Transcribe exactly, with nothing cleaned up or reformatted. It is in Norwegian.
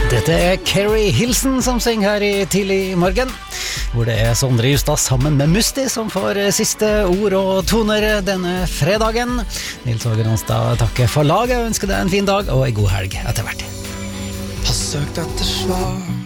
Dette er Carrie Hilson som synger her i tidlig morgen, hvor det er Sondre Justad sammen med Musti som får siste ord og toner denne fredagen. Nils Åge Ronstad takker for laget og ønsker deg en fin dag og en god helg etter hvert. Har søkt etter svar